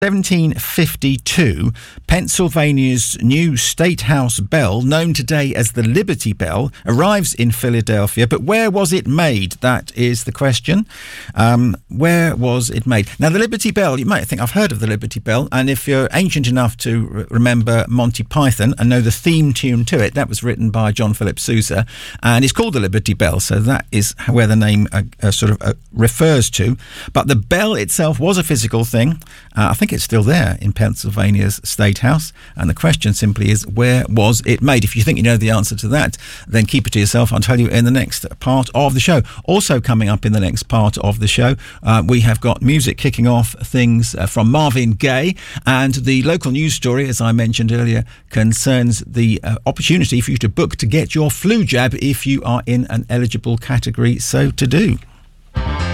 1752, Pennsylvania's new State House bell, known today as the Liberty Bell, arrives in Philadelphia. But where was it made? That is the question. Where was it made? Now, the Liberty Bell, you might think, I've heard of the Liberty Bell, and if you're ancient enough to remember Monty Python and know the theme tune to it, that was written by John Philip Sousa, and it's called the Liberty Bell, so that is where the name refers to. But the bell itself was a physical thing. I think it's still there in Pennsylvania's State House, and the question simply is, where was it made? If you think you know the answer to that, then keep it to yourself. I'll tell you in the next part of the show. Also coming up in the next part of the show, we have got music kicking off things from Marvin Gaye, and the local news story, as I mentioned earlier, concerns the opportunity for you to book to get your flu jab if you are in an eligible category so to do.